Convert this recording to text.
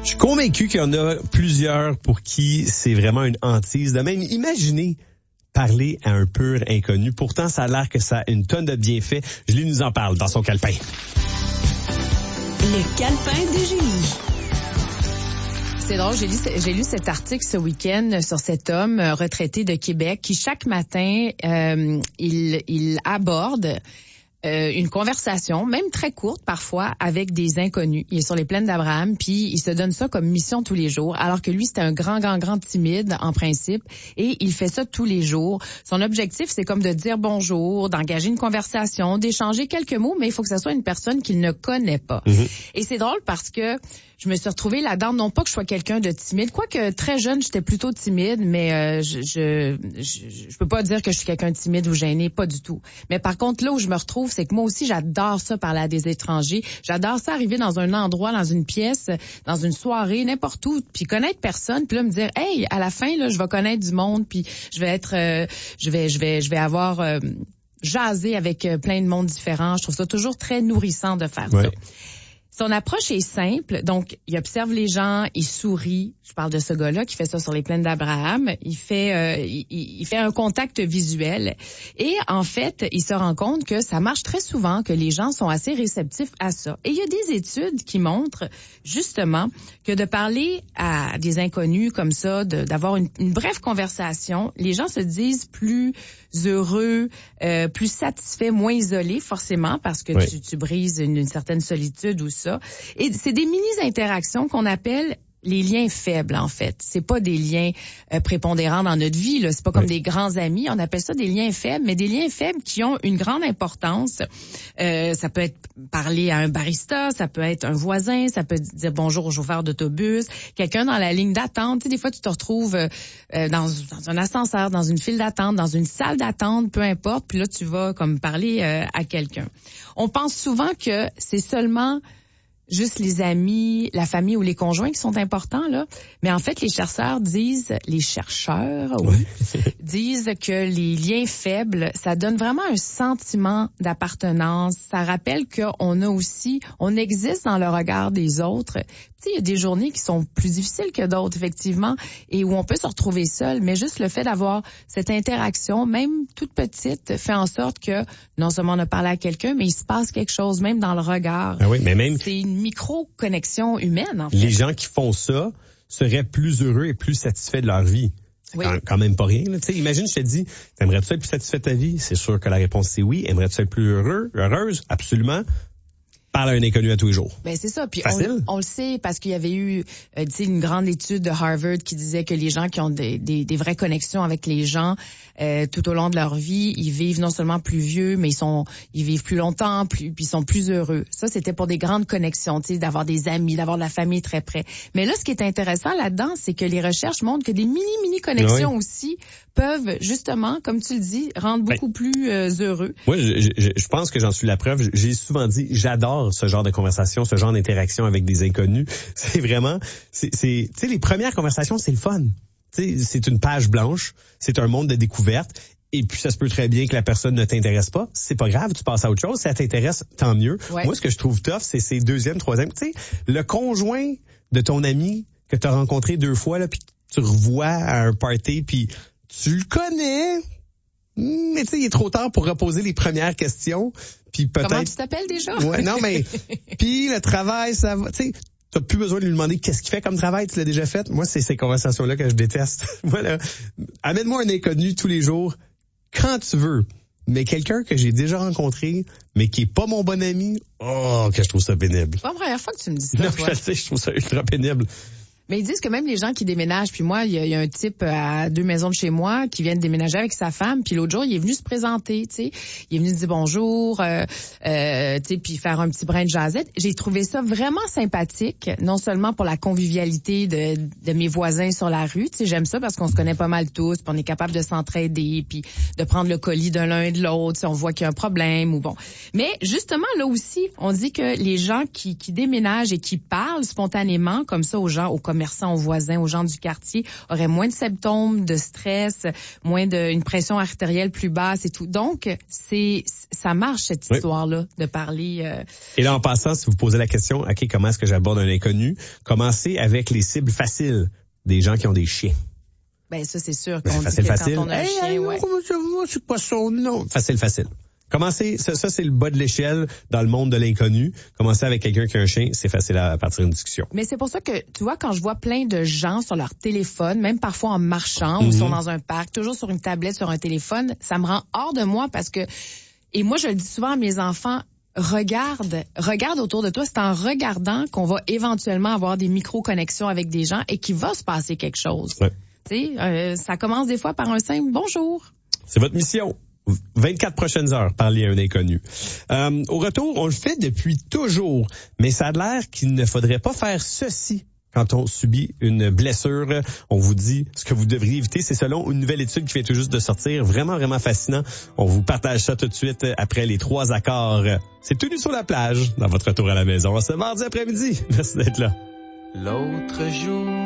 Je suis convaincu qu'il y en a plusieurs pour qui c'est vraiment une hantise de même imaginer parler à un pur inconnu. Pourtant, ça a l'air que ça a une tonne de bienfaits. Julie nous en parle dans son calepin. Le calepin de Julie. C'est drôle, j'ai lu cet article ce week-end sur cet homme retraité de Québec qui chaque matin, il aborde une conversation, même très courte parfois, avec des inconnus. Il est sur les plaines d'Abraham, puis il se donne ça comme mission tous les jours, alors que lui, c'était un grand timide en principe, et il fait ça tous les jours. Son objectif, c'est comme de dire bonjour, d'engager une conversation, d'échanger quelques mots, mais il faut que ce soit une personne qu'il ne connaît pas. Et c'est drôle parce que je me suis retrouvée là-dedans, non pas que je sois quelqu'un de timide, quoique très jeune, j'étais plutôt timide, mais je peux pas dire que je suis quelqu'un de timide ou gêné, pas du tout. Mais par contre, là où je me retrouve, c'est que moi aussi, j'adore ça parler à des étrangers. J'adore ça arriver dans un endroit, dans une pièce, dans une soirée, n'importe où, puis connaître personne, puis là me dire, hey, à la fin, là, je vais connaître du monde, puis je vais être, je vais avoir jasé avec plein de monde différents. Je trouve ça toujours très nourrissant de faire ça. Son approche est simple, donc il observe les gens, il sourit. Je parle de ce gars-là qui fait ça sur les plaines d'Abraham. Il fait un contact visuel et en fait, il se rend compte que ça marche très souvent, que les gens sont assez réceptifs à ça. Et il y a des études qui montrent justement que de parler à des inconnus comme ça, d'avoir une brève conversation, les gens se disent plus heureux, plus satisfaits, moins isolés forcément parce que tu brises une certaine solitude ou ça. Et c'est des mini-interactions qu'on appelle les liens faibles, en fait. C'est pas des liens prépondérants dans notre vie, là. C'est pas comme des grands amis. On appelle ça des liens faibles, mais des liens faibles qui ont une grande importance. Ça peut être parler à un barista, ça peut être un voisin, ça peut dire bonjour au chauffeur d'autobus, quelqu'un dans la ligne d'attente. Tu sais, des fois, tu te retrouves dans un ascenseur, dans une file d'attente, dans une salle d'attente, peu importe. Puis là, tu vas comme parler à quelqu'un. On pense souvent que c'est seulement juste les amis, la famille ou les conjoints qui sont importants, là. Mais en fait, les chercheurs disent que les liens faibles, ça donne vraiment un sentiment d'appartenance. Ça rappelle on existe dans le regard des autres. Tu sais, il y a des journées qui sont plus difficiles que d'autres, effectivement, et où on peut se retrouver seul. Mais juste le fait d'avoir cette interaction, même toute petite, fait en sorte que non seulement on a parlé à quelqu'un, mais il se passe quelque chose, même dans le regard. Ah oui, mais même c'est une micro-connexion humaine, en fait. Les gens qui font ça seraient plus heureux et plus satisfaits de leur vie. C'est quand même pas rien. Tu sais, imagine, je te dis, aimerais-tu être plus satisfait de ta vie? C'est sûr que la réponse c'est oui. Aimerais-tu être plus heureuse? Absolument. Parle à un inconnu à tous les jours. Ben c'est ça. Puis on le sait parce qu'il y avait eu une grande étude de Harvard qui disait que les gens qui ont des vraies connexions avec les gens tout au long de leur vie, ils vivent non seulement plus vieux, mais ils vivent plus longtemps, puis ils sont plus heureux. Ça, c'était pour des grandes connexions, tu sais, d'avoir des amis, d'avoir de la famille très près. Mais là, ce qui est intéressant là-dedans, c'est que les recherches montrent que des mini connexions aussi peuvent justement, comme tu le dis, rendre beaucoup plus heureux. Moi, je pense que j'en suis la preuve. J'ai souvent dit, j'adore ce genre de conversation, ce genre d'interaction avec des inconnus. C'est vraiment, tu sais, les premières conversations, c'est le fun. Tu sais, c'est une page blanche, c'est un monde de découverte. Et puis, ça se peut très bien que la personne ne t'intéresse pas. C'est pas grave, tu passes à autre chose. Si elle t'intéresse, tant mieux. Ouais. Moi, ce que je trouve tough, c'est ces deuxième, troisième. Tu sais, le conjoint de ton ami que tu as rencontré 2 fois, là, puis tu revois à un party, puis tu le connais, mais tu sais, il est trop tard pour reposer les premières questions. Puis peut-être. Comment tu t'appelles déjà? Ouais, non, mais puis le travail, ça va. Tu sais, t'as plus besoin de lui demander qu'est-ce qu'il fait comme travail, tu l'as déjà fait. Moi, c'est ces conversations-là que je déteste. Voilà. Amène-moi un inconnu tous les jours, quand tu veux. Mais quelqu'un que j'ai déjà rencontré, mais qui est pas mon bon ami, que je trouve ça pénible. C'est pas la première fois que tu me dis ça. Non, je sais, je trouve ça ultra pénible. Mais ils disent que même les gens qui déménagent, puis moi, il y a un type à 2 maisons de chez moi qui vient de déménager avec sa femme, puis l'autre jour, il est venu se présenter, tu sais. Il est venu dire bonjour, tu sais, puis faire un petit brin de jasette. J'ai trouvé ça vraiment sympathique, non seulement pour la convivialité de mes voisins sur la rue, tu sais, j'aime ça parce qu'on se connaît pas mal tous, puis on est capable de s'entraider, puis de prendre le colis de l'un et de l'autre, si on voit qu'il y a un problème ou bon. Mais justement, là aussi, on dit que les gens qui déménagent et qui parlent spontanément comme ça aux gens, aux commerçants, commerçants, aux voisins, aux gens du quartier, auraient moins de symptômes de stress, moins une pression artérielle plus basse et tout. Donc, ça marche, cette histoire-là, de parler. Et là, en passant, si vous posez la question, OK, comment est-ce que j'aborde un inconnu? Commencez avec les cibles faciles, des gens qui ont des chiens. Ben, ça, c'est sûr qu'on dit facile, que facile. quand on a un chien, ouais. C'est pas son nom. Facile. Commencez, ça c'est le bas de l'échelle dans le monde de l'inconnu. Commencez avec quelqu'un qui a un chien, c'est facile à partir d'une discussion. Mais c'est pour ça que, tu vois, quand je vois plein de gens sur leur téléphone, même parfois en marchant ou sont dans un parc, toujours sur une tablette, sur un téléphone, ça me rend hors de moi parce que, et moi je le dis souvent à mes enfants, regarde autour de toi. C'est en regardant qu'on va éventuellement avoir des micro-connexions avec des gens et qu'il va se passer quelque chose. Ouais. Tu sais, ça commence des fois par un simple bonjour. C'est votre mission. 24 prochaines heures, parler à un inconnu. Au retour, on le fait depuis toujours, mais ça a l'air qu'il ne faudrait pas faire ceci quand on subit une blessure. On vous dit ce que vous devriez éviter. C'est selon une nouvelle étude qui vient tout juste de sortir. Vraiment, vraiment fascinant. On vous partage ça tout de suite après les 3 accords. C'est tout nu sur la plage dans votre retour à la maison ce mardi après-midi. Merci d'être là. L'autre jour.